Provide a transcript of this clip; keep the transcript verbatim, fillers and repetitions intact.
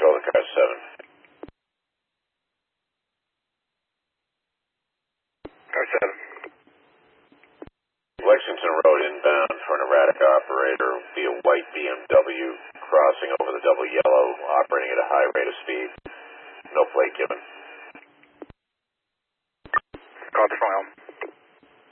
control the car seven. Car seven. Lexington Road inbound for an erratic operator via white B M W crossing over the double yellow, operating at a high rate of speed. No plate given. Call the file.